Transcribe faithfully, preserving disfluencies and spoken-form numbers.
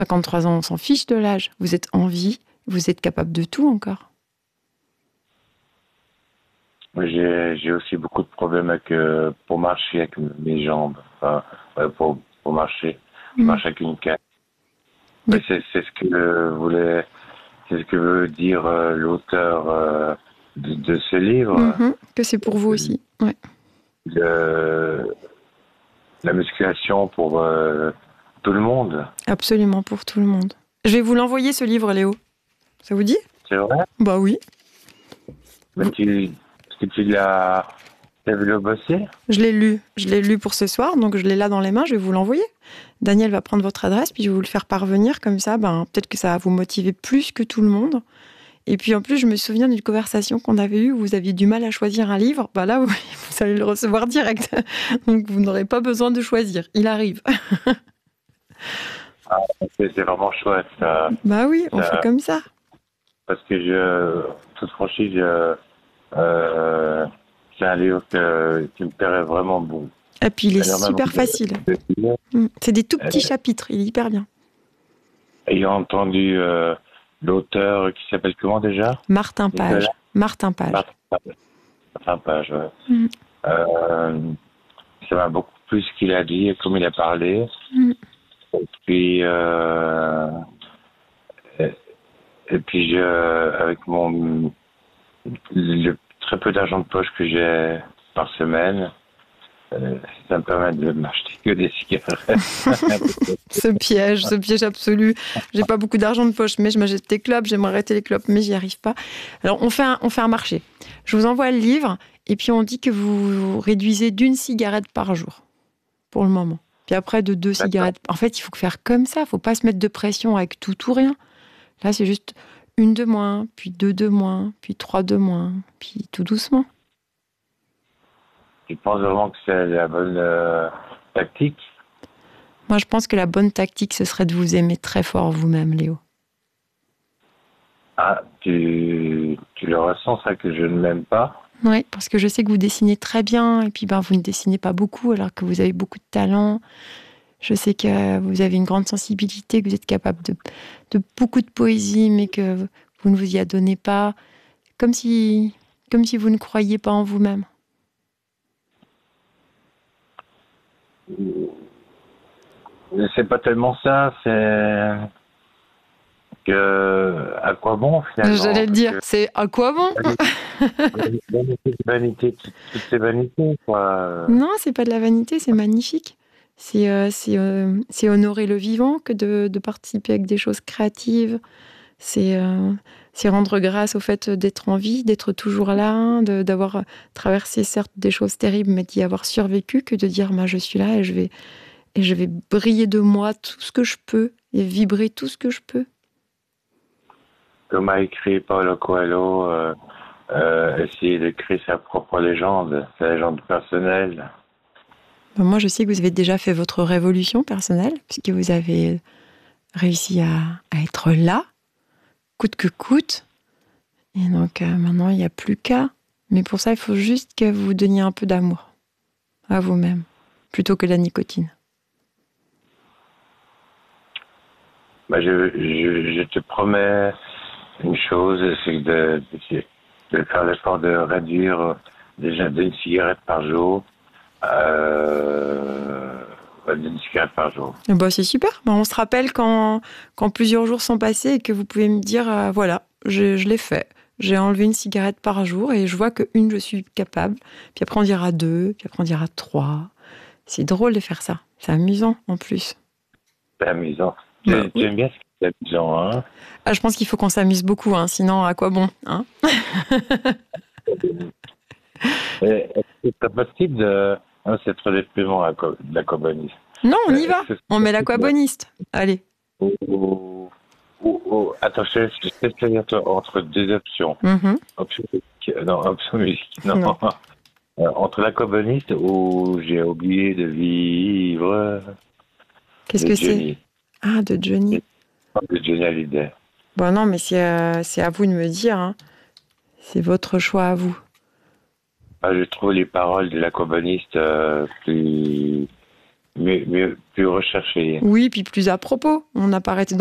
cinquante-trois ans, on s'en fiche de l'âge. Vous êtes en vie, vous êtes capable de tout encore. J'ai, j'ai aussi beaucoup de problèmes avec, euh, pour marcher avec mes jambes. Enfin, ouais, pour, pour marcher. Je Mmh. marche avec une canne. De... Ouais, c'est, c'est ce que euh, voulait, c'est ce que veut dire euh, l'auteur euh, de, de ce livre. Mmh, que c'est pour vous aussi. Ouais. Le, la musculation pour euh, tout le monde. Absolument, pour tout le monde. Je vais vous l'envoyer, ce livre, Léo. Ça vous dit? C'est vrai? Bah oui. Mais vous... tu, est-ce que tu l'as, t'as vu le bosser? Je l'ai lu. Je l'ai lu pour ce soir, donc je l'ai là dans les mains, je vais vous l'envoyer. Daniel va prendre votre adresse, puis je vais vous le faire parvenir, comme ça, ben, peut-être que ça va vous motiver plus que tout le monde. Et puis en plus, je me souviens d'une conversation qu'on avait eue où vous aviez du mal à choisir un livre. Bah là, vous, vous allez le recevoir direct. Donc vous n'aurez pas besoin de choisir. Il arrive. Ah, c'est, c'est vraiment chouette. Ça, bah oui, on ça, fait comme ça. Parce que je, toute franchise, je, euh, c'est un livre que, qui me plairait vraiment beaucoup. Et puis il est super de, facile. De c'est des tout petits euh, chapitres. Il est hyper bien. Ayant entendu euh, l'auteur qui s'appelle comment déjà? Martin Page. Martin Page. Martin Page. Martin Page, ouais. Mm. Euh, ça m'a beaucoup plu ce qu'il a dit et comme il a parlé. Mm. Et puis, euh, et, et puis je, avec mon le très peu d'argent de poche que j'ai par semaine, euh, ça me permet de m'acheter que des cigarettes. Ce piège, ce piège absolu. J'ai pas beaucoup d'argent de poche, mais je m'achète des clopes, j'aimerais arrêter les clopes, mais j'y arrive pas. Alors, on fait un, on fait un marché. Je vous envoie le livre, et puis on dit que vous réduisez d'une cigarette par jour, pour le moment. Puis après, de deux D'accord. cigarettes. En fait, il faut faire comme ça, il faut pas se mettre de pression avec tout ou rien. Là, c'est juste une de moins, puis deux de moins, puis trois de moins, puis tout doucement. Tu penses vraiment que c'est la bonne euh, tactique? Moi, je pense que la bonne tactique, ce serait de vous aimer très fort vous-même, Léo. Ah, tu, tu le ressens, ça, que je ne m'aime pas? Oui, parce que je sais que vous dessinez très bien, et puis ben, vous ne dessinez pas beaucoup, alors que vous avez beaucoup de talent. Je sais que vous avez une grande sensibilité, que vous êtes capable de, de beaucoup de poésie, mais que vous ne vous y adonnez pas. Comme si, comme si vous ne croyiez pas en vous-même. C'est pas tellement ça, c'est que à quoi bon finalement? J'allais le dire, que... c'est à quoi bon? Vanité, vanité, toutes ces vanités, quoi. Non, c'est pas de la vanité, c'est magnifique. C'est, euh, c'est, euh, c'est honorer le vivant que de, de participer avec des choses créatives. C'est, euh, c'est rendre grâce au fait d'être en vie, d'être toujours là, de, d'avoir traversé certes des choses terribles, mais d'y avoir survécu, que de dire bah, je suis là et je vais, et je vais briller de moi tout ce que je peux et vibrer tout ce que je peux. Comme a écrit Paulo Coelho, euh, euh, essayer de créer sa propre légende, sa légende personnelle. Ben moi, je sais que vous avez déjà fait votre révolution personnelle, puisque vous avez réussi à, à être là, coûte que coûte. Et donc, euh, maintenant, il n'y a plus qu'à. Mais pour ça, il faut juste que vous donniez un peu d'amour à vous-même, plutôt que la nicotine. Ben, je, je, je te promets une chose, c'est de, de, de faire l'effort de réduire déjà d'une cigarette par jour. Euh, d'une cigarette par jour. Bah, c'est super. Bah, on se rappelle quand, quand plusieurs jours sont passés et que vous pouvez me dire, euh, voilà, je, je l'ai fait. J'ai enlevé une cigarette par jour et je vois qu'une, je suis capable. Puis après, on dira deux, puis après, on dira trois. C'est drôle de faire ça. C'est amusant, en plus. C'est amusant. Bah, tu, oui. tu aimes bien ce qui est amusant, hein? Ah, je pense qu'il faut qu'on s'amuse beaucoup, hein, sinon, à quoi bon, hein? C'est pas possible de... Non, c'est trop déprimant, l'aquaboniste. Non, on y va. On met l'aquaboniste. Allez. Oh, oh, oh, oh. Attends, je sais te dire entre deux options. Mm-hmm. Option musique. Non, option musique. Non. non. Euh, entre l'aquaboniste ou j'ai oublié de vivre. Qu'est-ce que c'est? Ah, de Johnny. De Johnny Hallyday. Bon, non, mais c'est, euh, c'est à vous de me dire. Hein. C'est votre choix à vous. Ah, je trouve les paroles de l'aquaboniste euh, plus, mieux, mieux, plus recherché. Oui, puis plus à propos. On n'a pas arrêté